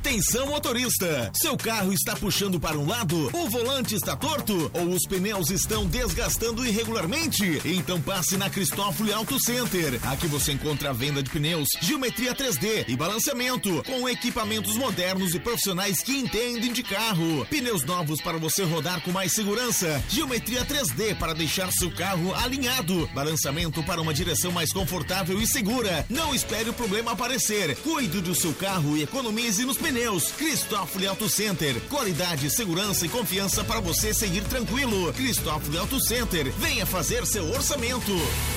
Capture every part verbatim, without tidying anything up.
Atenção, motorista! Seu carro está puxando para um lado? O volante está torto? Ou os pneus estão desgastando irregularmente? Então passe na Cristófoli Auto Center. Aqui você encontra a venda de pneus, geometria três D e balanceamento, com equipamentos modernos e profissionais que entendem de carro. Pneus novos para você rodar com mais segurança. Geometria três D para deixar seu carro alinhado. Balanceamento para uma direção mais confortável e segura. Não espere o problema aparecer. Cuide do seu carro e economize nos pneus. Cristófoli Auto Center. Qualidade, segurança e confiança para você seguir tranquilo. Cristófoli Auto Center. Venha fazer seu orçamento.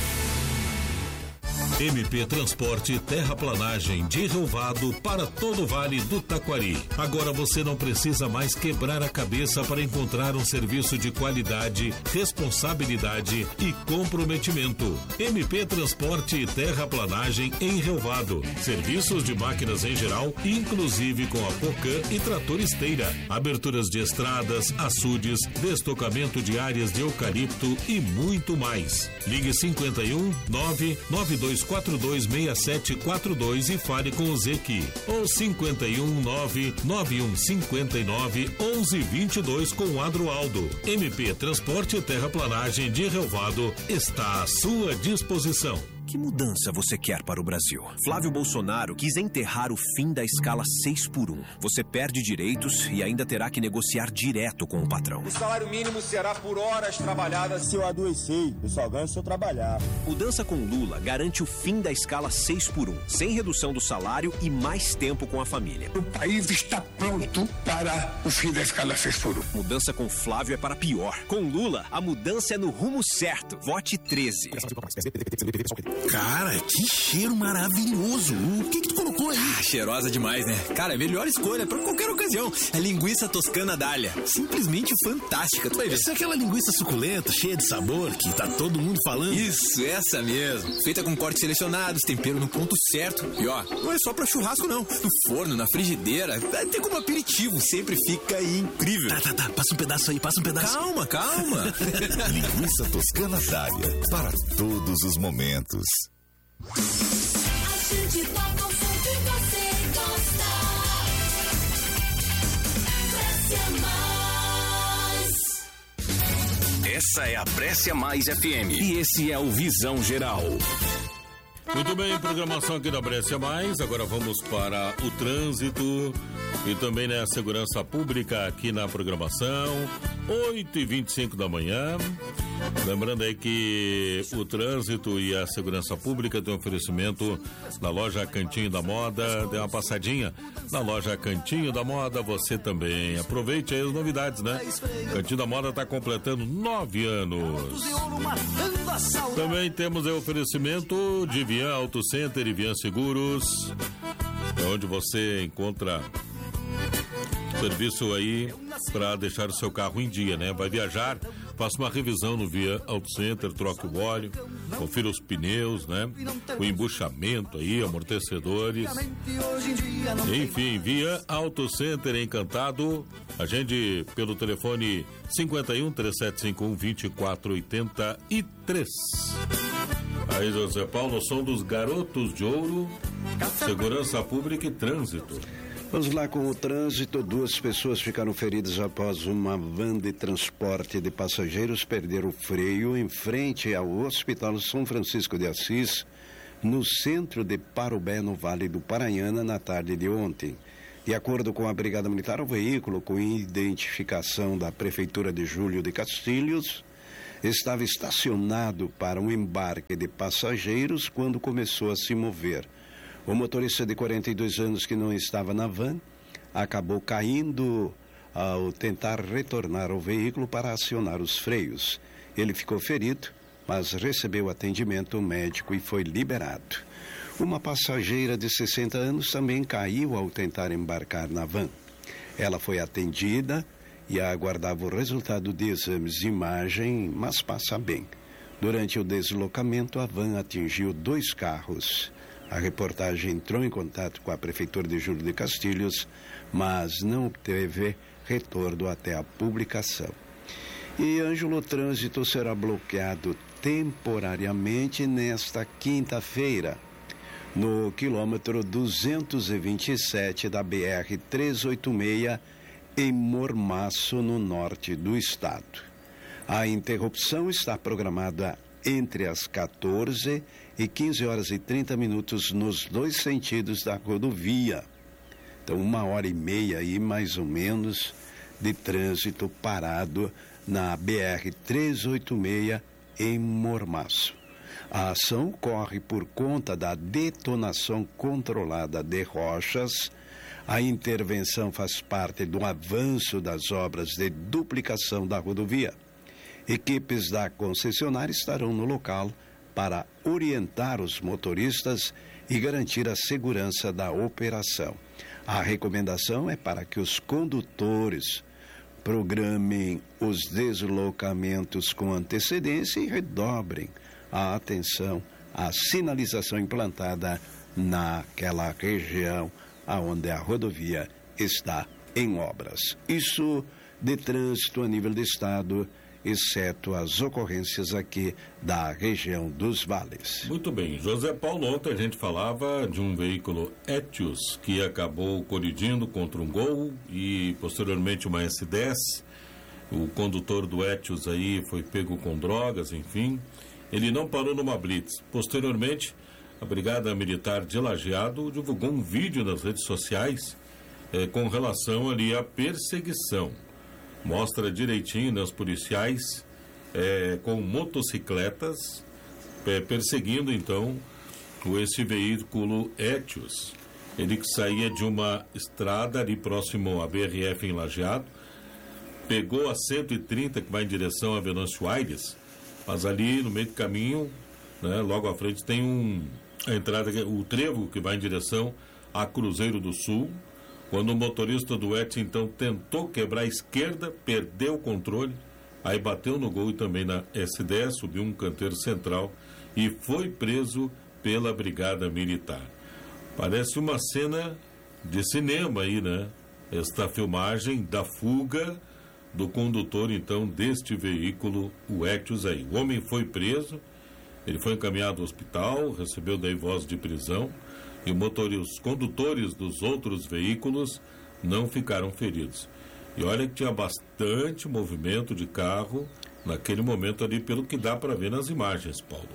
M P Transporte Terraplanagem de Rio Vado para todo o Vale do Taquari. Agora você não precisa mais quebrar a cabeça para encontrar um serviço de qualidade, responsabilidade e comprometimento. M P Transporte Terraplanagem em Rio Vado. Serviços de máquinas em geral, inclusive com a Pocan e trator esteira. Aberturas de estradas, açudes, destocamento de áreas de eucalipto e muito mais. Ligue cinquenta e um, nove nove dois quatro dois seis sete quatro dois e fale com o Zequi. Ou cinquenta e um, nove nove um cinquenta e nove, onze vinte e dois com o Adroaldo. M P Transporte Terraplanagem de Rio Vado está à sua disposição. Que mudança você quer para o Brasil? Flávio Bolsonaro quis enterrar o fim da escala seis por um. Você perde direitos e ainda terá que negociar direto com o patrão. O salário mínimo será por horas trabalhadas. Se eu adoecer, eu só ganho se eu trabalhar. Mudança com Lula garante o fim da escala seis por um, sem redução do salário e mais tempo com a família. O país está pronto para o fim da escala seis por um. Mudança com Flávio é para pior. Com Lula, a mudança é no rumo certo. Vote treze. Cara, que cheiro maravilhoso. O que que tu colocou aí? Ah, cheirosa demais, né? Cara, melhor escolha pra qualquer ocasião. É linguiça toscana Dália. Simplesmente fantástica, tu vai ver. Essa é aquela linguiça suculenta, cheia de sabor, que tá todo mundo falando. Isso, essa mesmo. Feita com cortes selecionados, tempero no ponto certo. E ó, não é só pra churrasco não. No forno, na frigideira, até como aperitivo, sempre fica incrível. Tá, tá, tá. Passa um pedaço aí, passa um pedaço. Calma, calma. Linguiça toscana Dália. Para todos os momentos. A gente toca o som que você gosta. Prece Mais. Essa é a Prece Mais F M. E esse é o Visão Geral. Muito bem, programação aqui da Prece Mais. Agora vamos para o trânsito e também né, a segurança pública aqui na programação. oito e vinte e cinco da manhã. Lembrando aí que o trânsito e a segurança pública tem um oferecimento na loja Cantinho da Moda. Dê uma passadinha na loja Cantinho da Moda, você também. Aproveite aí as novidades, né? Cantinho da Moda está completando nove anos. Também temos aí o oferecimento de Vian Auto Center e Vian Seguros, é onde você encontra serviço aí para deixar o seu carro em dia, né? Vai viajar, faça uma revisão no Via Auto Center, troque o óleo, confira os pneus, né? O embuchamento aí, amortecedores. Enfim, Via Auto Center Encantado. Agende pelo telefone cinquenta e um, três sete cinco um, vinte e quatro oitenta e três. Aí, José Paulo, no som dos Garotos de Ouro, segurança pública e trânsito. Vamos lá com o trânsito. Duas pessoas ficaram feridas após uma van de transporte de passageiros perder o freio em frente ao Hospital São Francisco de Assis, no centro de Parobé, no Vale do Paranhana, na tarde de ontem. De acordo com a Brigada Militar, o veículo, com identificação da Prefeitura de Júlio de Castilhos, estava estacionado para um embarque de passageiros quando começou a se mover. O motorista de quarenta e dois anos, que não estava na van, acabou caindo ao tentar retornar ao veículo para acionar os freios. Ele ficou ferido, mas recebeu atendimento médico e foi liberado. Uma passageira de sessenta anos também caiu ao tentar embarcar na van. Ela foi atendida e aguardava o resultado de exames de imagem, mas passa bem. Durante o deslocamento, a van atingiu dois carros. A reportagem entrou em contato com a Prefeitura de Júlio de Castilhos, mas não obteve retorno até a publicação. E, Ângelo, o trânsito será bloqueado temporariamente nesta quinta-feira. no quilômetro duzentos e vinte e sete da B R trezentos e oitenta e seis, em Mormaço, no norte do estado. A interrupção está programada entre as quatorze e quinze horas e trinta minutos nos dois sentidos da rodovia. Então, uma hora e meia aí, mais ou menos, de trânsito parado na B R trezentos e oitenta e seis, em Mormaço. A ação ocorre por conta da detonação controlada de rochas. A intervenção faz parte do avanço das obras de duplicação da rodovia. Equipes da concessionária estarão no local para orientar os motoristas e garantir a segurança da operação. A recomendação é para que os condutores programem os deslocamentos com antecedência e redobrem a atenção à sinalização implantada naquela região onde a rodovia está em obras. Isso de trânsito a nível do estado, exceto as ocorrências aqui da região dos vales. Muito bem. José Paulo, ontem a gente falava de um veículo Etios que acabou colidindo contra um Gol e posteriormente uma S dez. O condutor do Etios aí foi pego com drogas, enfim. Ele não parou numa blitz. Posteriormente, a Brigada Militar de Lajeado divulgou um vídeo nas redes sociais eh, com relação ali à perseguição. Mostra direitinho nas policiais eh, com motocicletas eh, perseguindo então o, esse veículo Etios. Ele que saía de uma estrada ali próximo à B R F em Lajeado, pegou a cento e trinta que vai em direção a Venâncio Aires, mas ali no meio do caminho, né, logo à frente tem um, a entrada, o trevo que vai em direção a Cruzeiro do Sul. Quando o motorista do Etios então tentou quebrar a esquerda, perdeu o controle, aí bateu no Gol e também na S dez, subiu um canteiro central e foi preso pela Brigada Militar. Parece uma cena de cinema aí, né? Esta filmagem da fuga do condutor, então, deste veículo, o Etios aí. O homem foi preso, ele foi encaminhado ao hospital, recebeu daí voz de prisão, e o motor, os condutores dos outros veículos não ficaram feridos. E olha que tinha bastante movimento de carro naquele momento ali, pelo que dá para ver nas imagens, Paulo.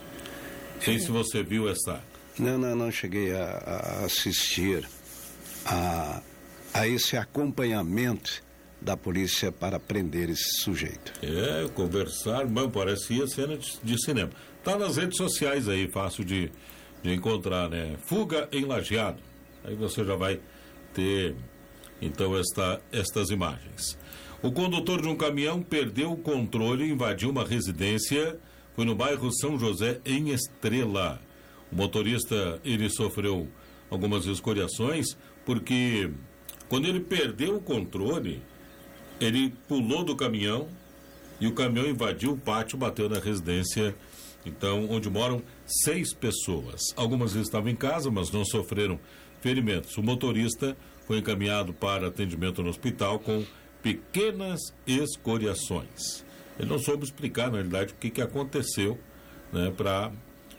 Não sei se você viu essa... Não, não, não cheguei a, a assistir a, a esse acompanhamento da polícia para prender esse sujeito. É, conversar, bom, parecia cena de, de cinema. Tá nas redes sociais aí, fácil de, de encontrar, né? Fuga em Lajeado. Aí você já vai ter, então, esta, estas imagens. O condutor de um caminhão perdeu o controle e invadiu uma residência, foi no bairro São José, em Estrela. O motorista, ele sofreu algumas escoriações, porque quando ele perdeu o controle, ele pulou do caminhão e o caminhão invadiu o pátio, bateu na residência, então, onde moram seis pessoas. Algumas estavam em casa, mas não sofreram ferimentos. O motorista foi encaminhado para atendimento no hospital com pequenas escoriações. Ele não soube explicar, na realidade, o que, que aconteceu, né, para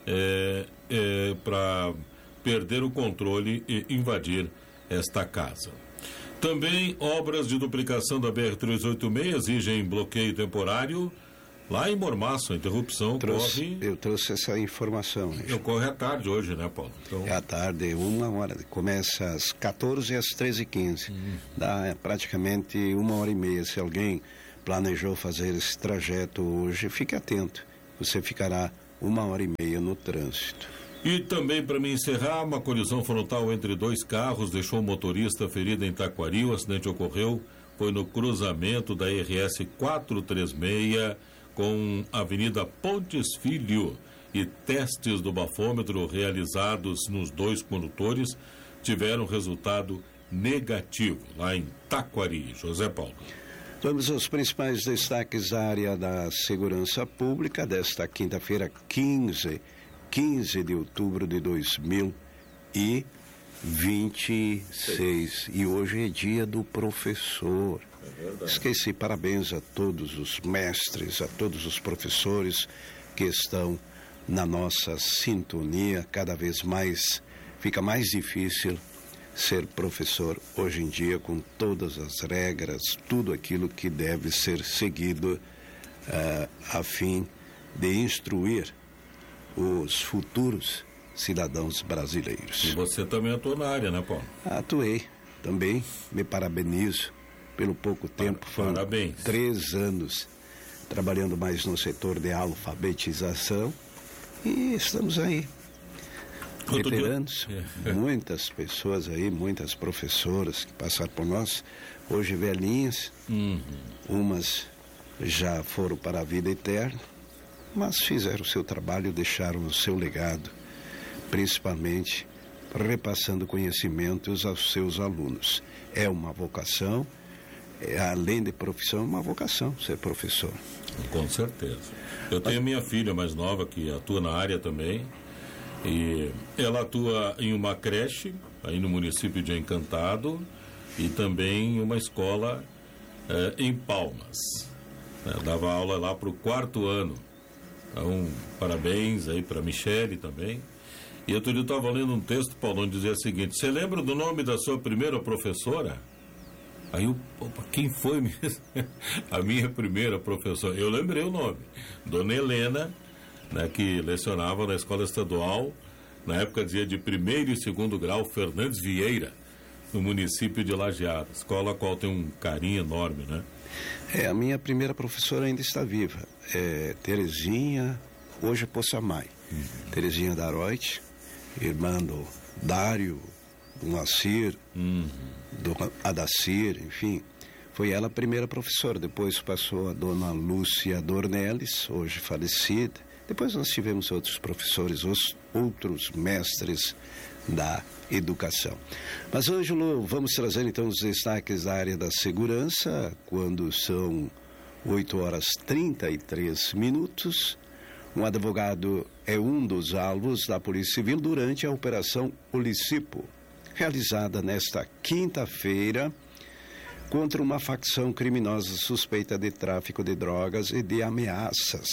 é, é, para perder o controle e invadir esta casa. Também obras de duplicação da B R trezentos e oitenta e seis exigem bloqueio temporário lá em Mormaço. A interrupção trouxe, ocorre... Eu trouxe essa informação. Né? Ocorre à tarde hoje, né, Paulo? Então... É à tarde, uma hora. Começa às quatorze e às treze e quinze. Hum. Dá praticamente uma hora e meia. Se alguém planejou fazer esse trajeto hoje, fique atento. Você ficará uma hora e meia no trânsito. E também, para me encerrar, uma colisão frontal entre dois carros deixou o motorista ferido em Taquari. O acidente ocorreu, foi no cruzamento da R S quatrocentos e trinta e seis com a Avenida Pontes Filho. E testes do bafômetro realizados nos dois condutores tiveram resultado negativo, lá em Taquari. José Paulo. Vamos aos principais destaques da área da segurança pública desta quinta-feira, quinze de outubro de dois mil e vinte e seis. E hoje é dia do professor. É Esqueci, parabéns a todos os mestres, a todos os professores que estão na nossa sintonia. Cada vez mais fica mais difícil ser professor hoje em dia, com todas as regras, tudo aquilo que deve ser seguido uh, a fim de instruir os futuros cidadãos brasileiros. E você também atuou na área, né, Paulo? Atuei também, me parabenizo pelo pouco tempo. Foram Parabéns. três anos trabalhando mais no setor de alfabetização e estamos aí. Veteranos, muitas pessoas aí, muitas professoras que passaram por nós, hoje velhinhas, uhum. umas já foram para a vida eterna, mas fizeram o seu trabalho, deixaram o seu legado, principalmente repassando conhecimentos aos seus alunos. É uma vocação, é, além de profissão, uma vocação ser professor. Com certeza. Eu tenho a minha filha mais nova que atua na área também, e ela atua em uma creche aí no município de Encantado e também em uma escola eh, em Palmas. Eu dava aula lá para o quarto ano. Então, parabéns aí para a Michele também. E outro dia eu estava lendo um texto, Paulo, onde dizia o seguinte: você lembra do nome da sua primeira professora? Aí eu, opa, quem foi mesmo? A minha primeira professora, eu lembrei o nome, Dona Helena, né, que lecionava na escola estadual, na época dizia de primeiro e segundo grau, Fernandes Vieira, no município de Lajeado, escola a qual tem um carinho enorme, né? É, a minha primeira professora ainda está viva, é Terezinha, hoje Poçamai, uhum. Terezinha Daroit, irmã do Dário, do Moacir, uhum. do Adacir, enfim, foi ela a primeira professora. Depois passou a dona Lúcia Dornelles, hoje falecida. Depois nós tivemos outros professores, os outros mestres da educação. Mas hoje, Lu, vamos trazer então os destaques da área da segurança, quando são oito horas e trinta e três minutos. Um advogado é um dos alvos da Polícia Civil durante a Operação Olicipo, realizada nesta quinta-feira contra uma facção criminosa suspeita de tráfico de drogas e de ameaças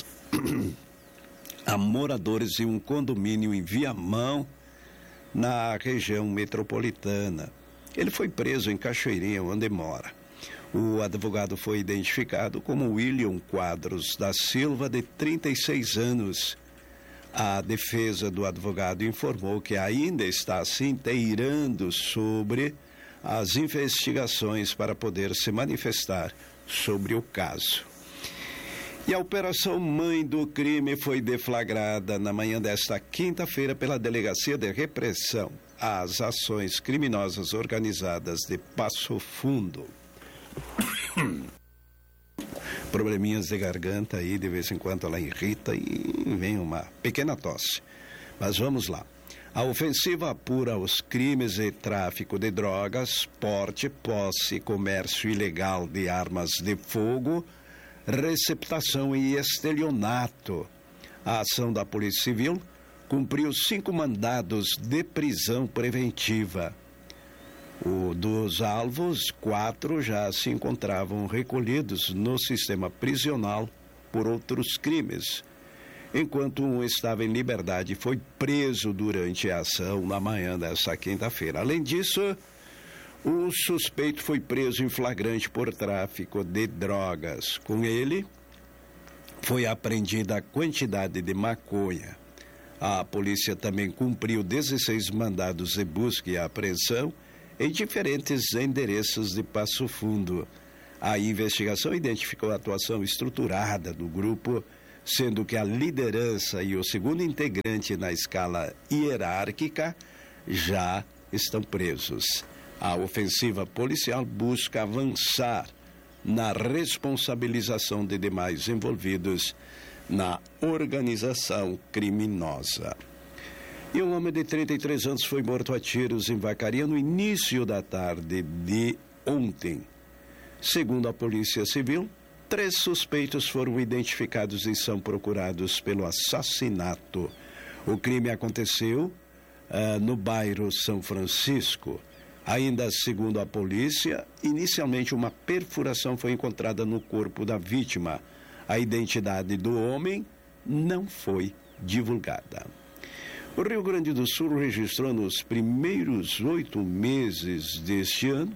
a moradores de um condomínio em Viamão, na região metropolitana. Ele foi preso em Cachoeirinha, onde mora. O advogado foi identificado como William Quadros da Silva, de trinta e seis anos. A defesa do advogado informou que ainda está se inteirando sobre as investigações para poder se manifestar sobre o caso. E a Operação Mãe do Crime foi deflagrada na manhã desta quinta-feira pela Delegacia de Repressão às Ações Criminosas Organizadas de Passo Fundo. Probleminhas de garganta aí, de vez em quando ela irrita e vem uma pequena tosse. Mas vamos lá. A ofensiva apura os crimes de tráfico de drogas, porte, posse e comércio ilegal de armas de fogo, receptação e estelionato. A ação da Polícia Civil cumpriu cinco mandados de prisão preventiva. O dos alvos, quatro já se encontravam recolhidos no sistema prisional por outros crimes, enquanto um estava em liberdade e foi preso durante a ação na manhã desta quinta-feira. Além disso, o suspeito foi preso em flagrante por tráfico de drogas. Com ele, foi apreendida a quantidade de maconha. A polícia também cumpriu dezesseis mandados de busca e apreensão em diferentes endereços de Passo Fundo. A investigação identificou a atuação estruturada do grupo, sendo que a liderança e o segundo integrante na escala hierárquica já estão presos. A ofensiva policial busca avançar na responsabilização de demais envolvidos na organização criminosa. E um homem de trinta e três anos foi morto a tiros em Vacaria no início da tarde de ontem. Segundo a Polícia Civil, três suspeitos foram identificados e são procurados pelo assassinato. O crime aconteceu uh, no bairro São Francisco. Ainda segundo a polícia, inicialmente uma perfuração foi encontrada no corpo da vítima. A identidade do homem não foi divulgada. O Rio Grande do Sul registrou nos primeiros oito meses deste ano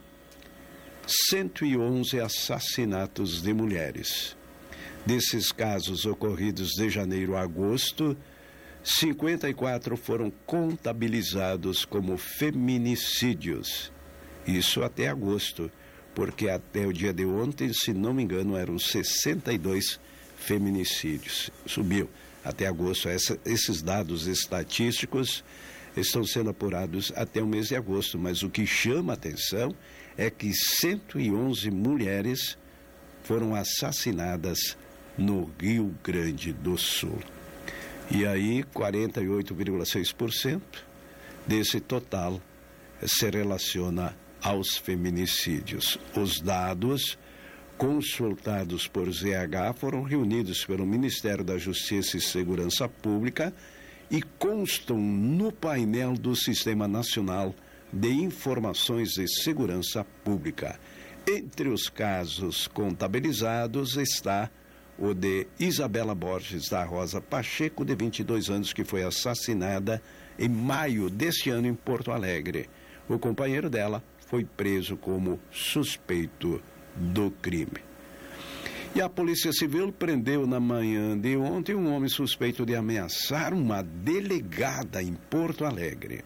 cento e onze assassinatos de mulheres. Desses casos ocorridos de janeiro a agosto, cinquenta e quatro foram contabilizados como feminicídios. Isso até agosto, porque até o dia de ontem, se não me engano, eram sessenta e dois feminicídios. Subiu até agosto. Essa, esses dados estatísticos estão sendo apurados até o mês de agosto, mas o que chama a atenção é que cento e onze mulheres foram assassinadas no Rio Grande do Sul. E aí, quarenta e oito vírgula seis por cento desse total se relaciona aos feminicídios. Os dados consultados por Z H foram reunidos pelo Ministério da Justiça e Segurança Pública e constam no painel do Sistema Nacional de Informações de Segurança Pública. Entre os casos contabilizados está o de Isabela Borges da Rosa Pacheco, de vinte e dois anos, que foi assassinada em maio deste ano em Porto Alegre. O companheiro dela foi preso como suspeito do crime. E a Polícia Civil prendeu na manhã de ontem um homem suspeito de ameaçar uma delegada em Porto Alegre.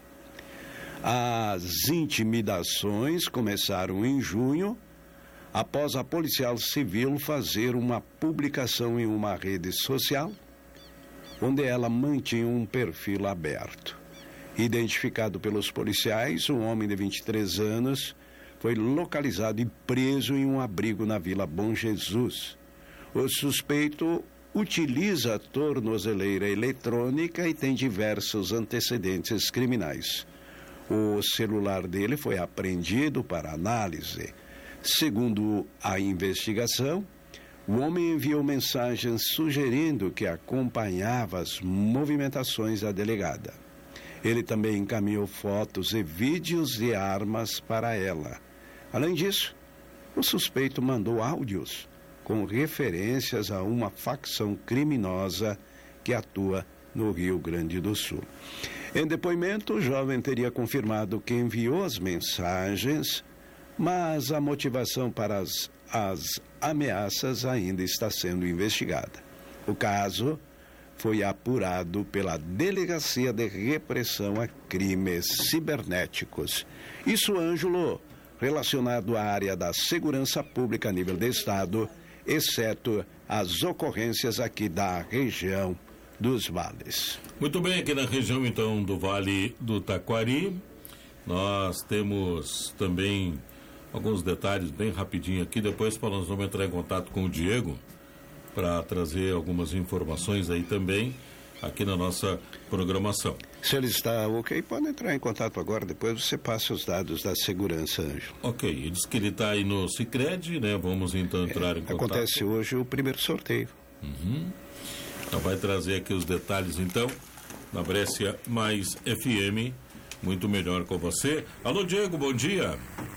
As intimidações começaram em junho, após a policial civil fazer uma publicação em uma rede social, onde ela mantinha um perfil aberto. Identificado pelos policiais, um homem de vinte e três anos foi localizado e preso em um abrigo na Vila Bom Jesus. O suspeito utiliza a tornozeleira eletrônica e tem diversos antecedentes criminais. O celular dele foi apreendido para análise. Segundo a investigação, o homem enviou mensagens sugerindo que acompanhava as movimentações da delegada. Ele também encaminhou fotos e vídeos de armas para ela. Além disso, o suspeito mandou áudios com referências a uma facção criminosa que atua no Rio Grande do Sul. Em depoimento, o jovem teria confirmado que enviou as mensagens, mas a motivação para as, as ameaças ainda está sendo investigada. O caso foi apurado pela Delegacia de Repressão a Crimes Cibernéticos. Isso, Ângelo, relacionado à área da segurança pública a nível de Estado, exceto as ocorrências aqui da região dos vales. Muito bem, aqui na região, então, do Vale do Taquari, nós temos também alguns detalhes bem rapidinho aqui, depois nós vamos entrar em contato com o Diego para trazer algumas informações aí também aqui na nossa programação. Se ele está ok, pode entrar em contato agora, depois você passa os dados da segurança, Ângelo. Ok, ele diz que ele está aí no Sicredi, né? Vamos então entrar é, em contato. Acontece hoje o primeiro sorteio. Uhum. Então vai trazer aqui os detalhes então, na Brescia Mais F M, muito melhor com você. Alô, Diego, bom dia.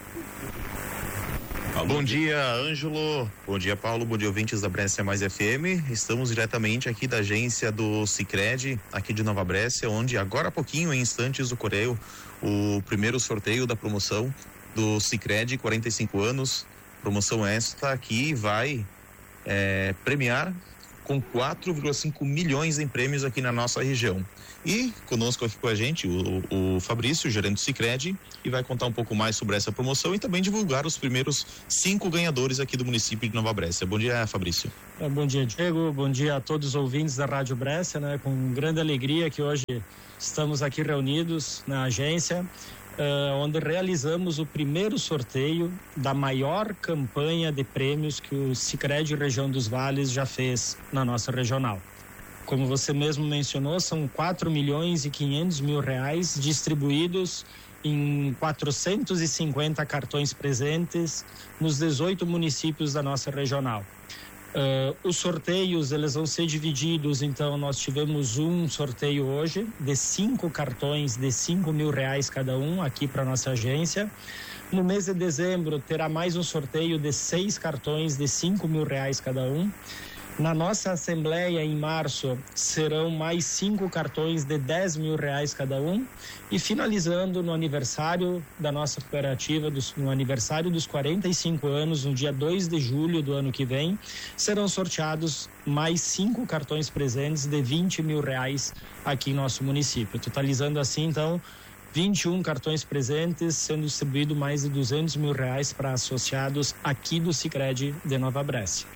Alô, bom dia, Ângelo. Bom dia, Paulo. Bom dia, ouvintes da Brescia Mais F M. Estamos diretamente aqui da agência do Sicredi, aqui de Nova Brescia, onde agora há pouquinho, em instantes, ocorreu o primeiro sorteio da promoção do Sicredi, quarenta e cinco anos. Promoção esta que vai é, premiar com quatro vírgula cinco milhões em prêmios aqui na nossa região. E conosco aqui com a gente o, o Fabrício, gerente do Sicredi, e vai contar um pouco mais sobre essa promoção e também divulgar os primeiros cinco ganhadores aqui do município de Nova Brescia. Bom dia, Fabrício. É, bom dia, Diego. Bom dia a todos os ouvintes da Rádio Brescia, né? Com grande alegria que hoje estamos aqui reunidos na agência, uh, onde realizamos o primeiro sorteio da maior campanha de prêmios que o Sicredi Região dos Vales já fez na nossa regional. Como você mesmo mencionou, são quatro milhões e quinhentos mil reais distribuídos em quatrocentos e cinquenta cartões presentes nos dezoito municípios da nossa regional. Uh, os sorteios, eles vão ser divididos, então nós tivemos um sorteio hoje de cinco cartões de cinco mil reais cada um aqui para nossa agência. No mês de dezembro terá mais um sorteio de seis cartões de cinco mil reais cada um. Na nossa assembleia em março serão mais cinco cartões de dez mil reais cada um, e finalizando no aniversário da nossa cooperativa, dos, no aniversário dos quarenta e cinco anos, no dia dois de julho do ano que vem, serão sorteados mais cinco cartões presentes de vinte mil reais aqui em nosso município, totalizando assim então vinte e um cartões presentes, sendo distribuído mais de duzentos mil reais para associados aqui do Sicredi de Nova Brécia.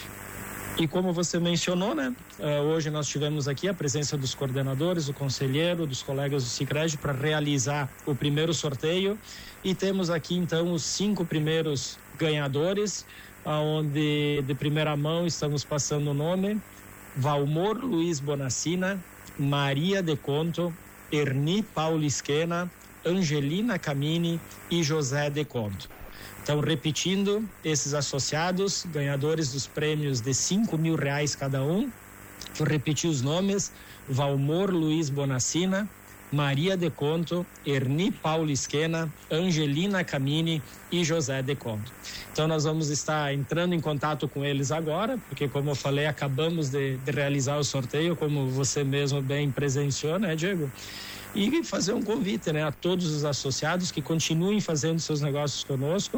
E como você mencionou, né? Uh, hoje nós tivemos aqui a presença dos coordenadores, do conselheiro, dos colegas do Sicredi para realizar o primeiro sorteio, e temos aqui então os cinco primeiros ganhadores, onde de primeira mão estamos passando o nome: Valmor Luiz Bonacina, Maria de Conto, Erni Paulisquena, Angelina Camini e José de Conto. Então, repetindo, esses associados, ganhadores dos prêmios de cinco mil reais cada um, vou repetir os nomes: Valmor Luiz Bonacina, Maria de Conto, Erni Paulisquena, Angelina Camini e José de Conto. Então, nós vamos estar entrando em contato com eles agora, porque, como eu falei, acabamos de, de realizar o sorteio, como você mesmo bem presenciou, né, Diego? E fazer um convite, né, a todos os associados que continuem fazendo seus negócios conosco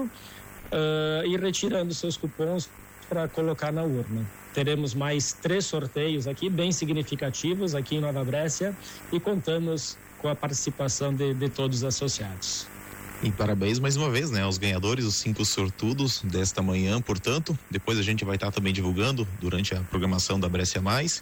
uh, e retirando seus cupons para colocar na urna. Teremos mais três sorteios aqui, bem significativos aqui em Nova Brécia, e contamos com a participação de, de todos os associados. E parabéns mais uma vez, né, aos ganhadores, os cinco sortudos desta manhã, portanto. Depois a gente vai estar também divulgando durante a programação da Brécia Mais.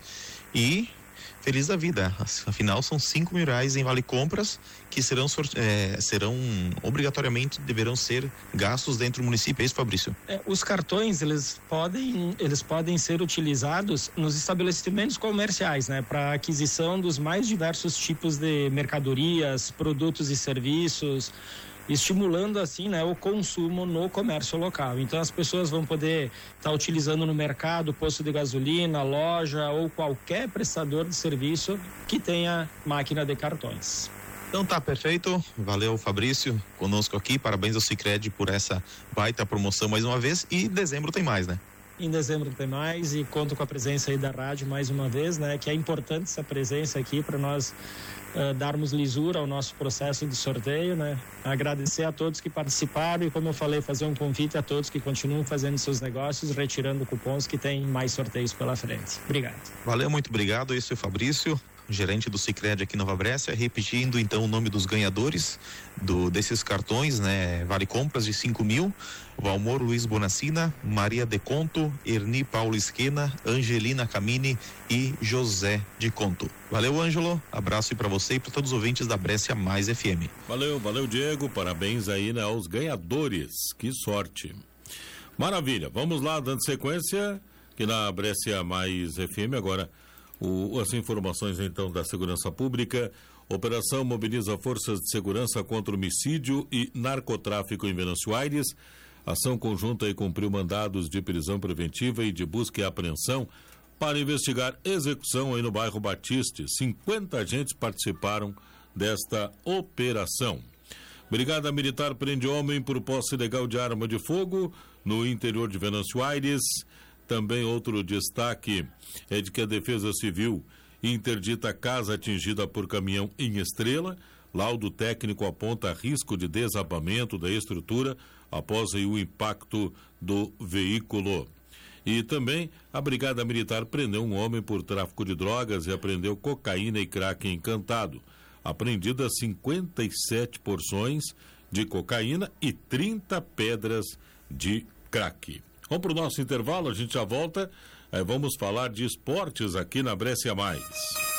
E feliz da vida, afinal são cinco mil reais em vale compras que serão, é, serão obrigatoriamente, deverão ser gastos dentro do município, é isso, Fabrício? É, os cartões, eles podem, eles podem ser utilizados nos estabelecimentos comerciais, né, para aquisição dos mais diversos tipos de mercadorias, produtos e serviços, estimulando assim, né, o consumo no comércio local. Então as pessoas vão poder estar tá utilizando no mercado, posto de gasolina, loja ou qualquer prestador de serviço que tenha máquina de cartões. Então tá perfeito, valeu Fabrício, conosco aqui, parabéns ao Sicredi por essa baita promoção mais uma vez, e dezembro tem mais, né? Em dezembro tem mais, e conto com a presença aí da rádio mais uma vez, né? Que é importante essa presença aqui para nós uh, darmos lisura ao nosso processo de sorteio, né? Agradecer a todos que participaram e, como eu falei, fazer um convite a todos que continuam fazendo seus negócios, retirando cupons, que tem mais sorteios pela frente. Obrigado. Valeu, muito obrigado. Esse é o Fabrício, gerente do Sicredi aqui em Nova Brécia, repetindo então o nome dos ganhadores do, desses cartões, né? Vale compras de cinco mil, Valmor Luiz Bonacina, Maria de Conto, Erni Paulisquena, Angelina Camini e José de Conto. Valeu, Ângelo, abraço aí pra você e para todos os ouvintes da Brécia Mais F M. Valeu, valeu, Diego, parabéns aí, né, aos ganhadores, que sorte. Maravilha, vamos lá, dando sequência aqui na Brécia Mais F M agora. O, as informações então da Segurança Pública. Operação mobiliza forças de segurança contra homicídio e narcotráfico em Venâncio Aires. Ação conjunta e cumpriu mandados de prisão preventiva e de busca e apreensão para investigar execução aí no bairro Batiste. cinquenta agentes participaram desta operação. Brigada Militar prende homem por posse ilegal de arma de fogo no interior de Venâncio Aires. Também outro destaque é de que a Defesa Civil interdita a casa atingida por caminhão em Estrela. Laudo técnico aponta risco de desabamento da estrutura após aí, o impacto do veículo. E também a Brigada Militar prendeu um homem por tráfico de drogas e apreendeu cocaína e crack em Encantado. Apreendidas cinquenta e sete porções de cocaína e trinta pedras de crack. Vamos para o nosso intervalo, a gente já volta. Aí vamos falar de esportes aqui na Brécia Mais.